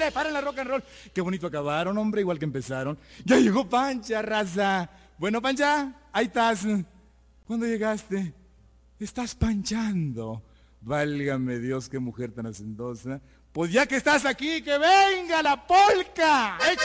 párenle rock and roll. Qué bonito acabaron, hombre, igual que empezaron. Ya llegó Pancha, raza. Bueno, Pancha, ahí estás. ¿Cuándo llegaste? Estás panchando. Válgame Dios, qué mujer tan hacendosa. Pues ya que estás aquí, que venga la polca.